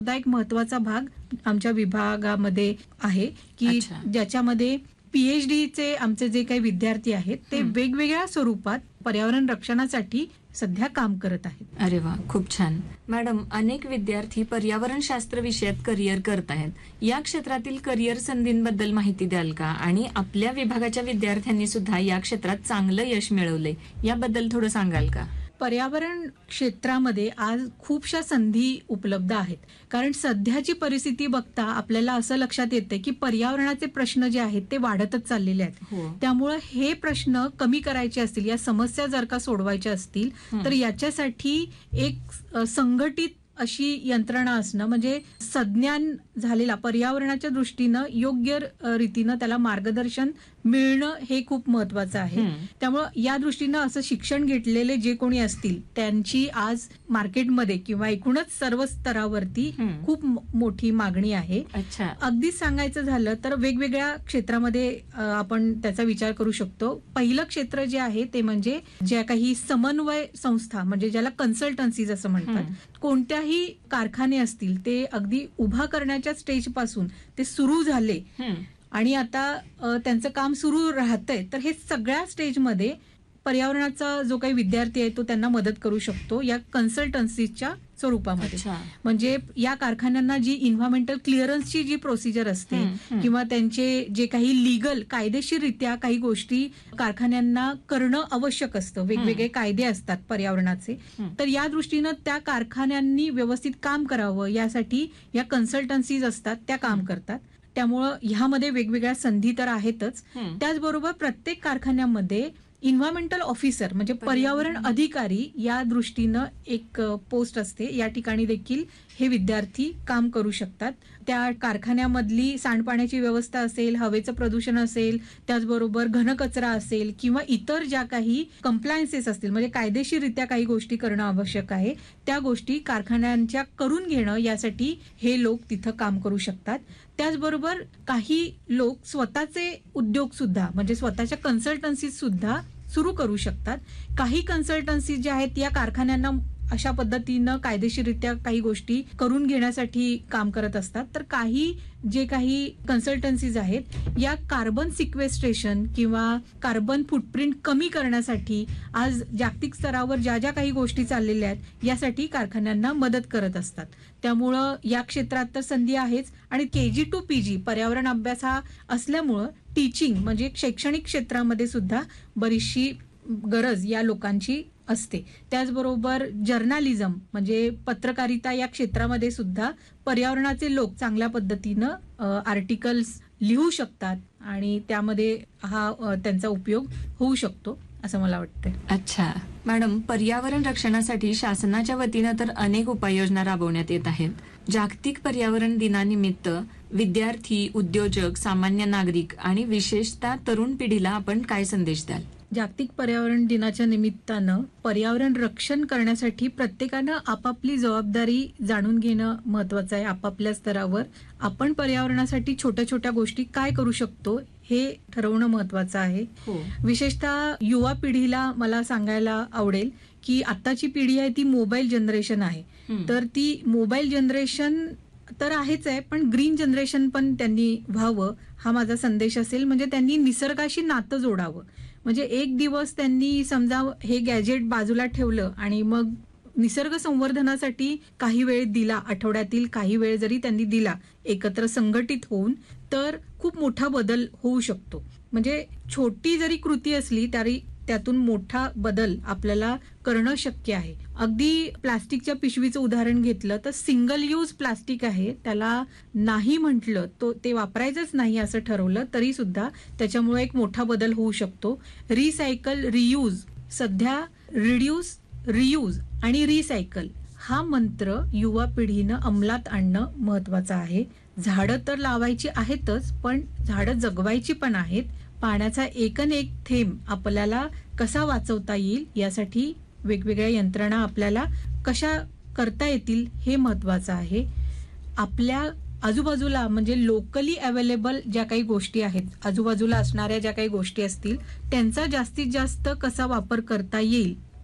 सुद्धा एक महत्वाचा भाग आमच्या विभागामध्ये आहे की ज्याच्यामध्ये PhDचे आमचे जे काही विद्यार्थी आहेत ते वेगवेगळ्या स्वरूपात पर्यावरण रक्षणासाठी सध्या काम करत आहेत. अरे वा, खूप छान. मॅडम, अनेक विद्यार्थी पर्यावरण शास्त्र विषयात करिअर करत आहेत. या क्षेत्रातील करिअर संधींबद्दल माहिती द्याल का? आणि आपल्या विभागाच्या विद्यार्थ्यांनी सुद्धा या क्षेत्रात चांगलं यश मिळवलंय, याबद्दल थोडं सांगाल का? पर्यावरण क्षेत्रामध्ये आज खूपशा संधी उपलब्ध आहेत. कारण सध्याची परिस्थिती बघता आपल्याला असं लक्षात येते की पर्यावरणाचे प्रश्न जे आहेत ते वाढतच चाललेले आहेत. त्यामुळे हे प्रश्न कमी करायचे असतील, या समस्या जर का सोडवायच्या असतील तर याच्यासाठी एक संघटित अशी यंत्रणा असणं, म्हणजे सज्ञान झालेला पर्यावरणाच्या दृष्टीनं योग्य रीतीनं त्याला मार्गदर्शन मिळणं हे खूप महत्वाचं आहे. त्यामुळं या दृष्टीनं असं शिक्षण घेतलेले जे कोणी असतील त्यांची आज मार्केटमध्ये किंवा एकूणच सर्व स्तरावरती खूप मोठी मागणी आहे. अगदीच सांगायचं झालं तर वेगवेगळ्या क्षेत्रामध्ये आपण त्याचा विचार करू शकतो. पहिलं क्षेत्र जे आहे ते म्हणजे ज्या काही समन्वय संस्था, म्हणजे ज्याला कन्सल्टन्सीज असं म्हणतात, कोणत्याही कारखाने असतील ते अगदी उभा करण्याच्या स्टेज पासून ते सुरू झाले आणि आता त्यांचं काम सुरू राहतंय, तर हे सगळ्या स्टेजमध्ये पर्यावरणाचा जो काही विद्यार्थी आहे तो त्यांना मदत करू शकतो या कन्सल्टन्सीच्या स्वरूपामध्ये. म्हणजे या कारखान्यांना जी इन्व्हायरमेंटल क्लिअरन्सची जी प्रोसिजर असते किंवा त्यांचे जे काही लिगल कायदेशीररित्या काही गोष्टी कारखान्यांना करणं आवश्यक असतं, वेगवेगळे कायदे असतात पर्यावरणाचे, तर या दृष्टीनं त्या कारखान्यांनी व्यवस्थित काम करावं यासाठी या कन्सल्टन्सीज असतात त्या काम करतात. त्यामुळं ह्यामध्ये वेगवेगळ्या संधी तर आहेतच. त्याचबरोबर प्रत्येक कारखान्यामध्ये इन्व्हायरमेंटल ऑफिसर म्हणजे पर्यावरण अधिकारी या दृष्टीनं एक पोस्ट असते. या ठिकाणी देखील हे विद्यार्थी काम करू शकतात. त्या कारखान्यामधली सांडपाण्याची व्यवस्था असेल, हवेचं प्रदूषण असेल, त्याचबरोबर घनकचरा असेल किंवा इतर ज्या काही कंप्लायन्सेस असतील, म्हणजे कायदेशीररित्या काही गोष्टी करणं आवश्यक आहे, त्या गोष्टी कारखान्यांच्या करून घेणं यासाठी हे लोक तिथं काम करू शकतात. त्याचबरोबर काही लोक स्वतःचे उद्योग सुद्धा म्हणजे स्वतःच्या कन्सल्टन्सीज सुद्धा सुरू करू शकतात. काही कन्सल्टन्सी ज्या आहेत या कारखान्यांना अशा पद्धतीनं कायदेशीररित्या काही गोष्टी करून घेण्यासाठी काम करत असतात, तर काही जे काही कन्सल्टन्सीज आहेत या कार्बन सिक्वेस्ट्रेशन किंवा कार्बन फुटप्रिंट कमी करण्यासाठी आज जागतिक स्तरावर ज्या ज्या काही गोष्टी चाललेल्या आहेत यासाठी कारखान्यांना मदत करत असतात. त्यामुळं या क्षेत्रात तर संधी आहेच. आणि KG to PG पर्यावरण अभ्यास हा असल्यामुळं टीचिंग म्हणजे शैक्षणिक क्षेत्रामध्ये सुद्धा बरीचशी गरज या लोकांची असते. त्याचबरोबर जर्नालिझम म्हणजे पत्रकारिता या क्षेत्रामध्ये सुद्धा पर्यावरणाचे लोक चांगल्या पद्धतीनं आर्टिकल्स लिहू शकतात आणि त्यामध्ये हा त्यांचा उपयोग होऊ शकतो असं मला वाटतंय. अच्छा मॅडम, पर्यावरण रक्षणासाठी शासनाच्या वतीनं तर अनेक उपाययोजना राबवण्यात येत आहेत. जागतिक पर्यावरण दिनानिमित्त विद्यार्थी, उद्योजक, सामान्य नागरिक आणि विशेषतः तरुण पिढीला आपण काय संदेश द्याल? जागतिक पर्यावरण दिनाच्या निमित्तानं पर्यावरण रक्षण करण्यासाठी प्रत्येकानं आपापली जबाबदारी जाणून घेणं महत्वाचं आहे. आपापल्या स्तरावर आपण पर्यावरणासाठी छोट्या छोट्या गोष्टी काय करू शकतो हे ठरवणं महत्वाचं आहे. विशेषतः युवा पिढीला मला सांगायला आवडेल की आत्ताची पिढी आहे ती मोबाईल जनरेशन आहे. तर ती मोबाईल जनरेशन तर आहेच आहे, पण ग्रीन जनरेशन पण त्यांनी व्हावं हा माझा संदेश असेल. म्हणजे त्यांनी निसर्गाशी नातं जोडावं. म्हणजे एक दिवस त्यांनी समजा हे गॅजेट बाजूला ठेवलं आणि मग निसर्ग संवर्धनासाठी काही वेळ दिला, आठवड्यातील काही वेळ जरी त्यांनी दिला एकत्र संघटित होऊन, तर खूप मोठा बदल होऊ शकतो. म्हणजे छोटी जरी कृती असली तरी त्यातून मोठा बदल आपल्याला करणं शक्य आहे. अगदी प्लास्टिकच्या पिशवीचं उदाहरण घेतलं तर सिंगल यूज प्लास्टिक आहे, त्याला नाही म्हटलं तो ते वापरायचंच नाही असं ठरवलं तरी सुद्धा त्याच्यामुळे एक मोठा बदल होऊ शकतो. रिसायकल, रियूज, सध्या रिड्यूस, रियूज आणि रिसायकल हा मंत्र युवा पिढीनं अंमलात आणणं महत्वाचं आहे. झाडं तर लावायची आहेतच, पण झाडं जगवायची पण आहेत. पाण्याचा एकन एक थेंब आपल्याला कसा वाचवता येईल यासाठी वेगवेगळ्या यंत्रणा आपल्याला कशा करता येतील हे महत्वाचं आहे. आपल्या आजूबाजूला म्हणजे लोकली अवेलेबल ज्या काही गोष्टी आहेत, आजूबाजूला असणाऱ्या ज्या काही गोष्टी असतील त्यांचा जास्तीत जास्त कसा वापर करता येईल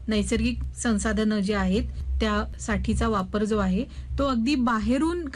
नैसर्गिक संसाधनं जे आहेत त्यासाठीचा वापर जो आहे तो अगदी बाहेरून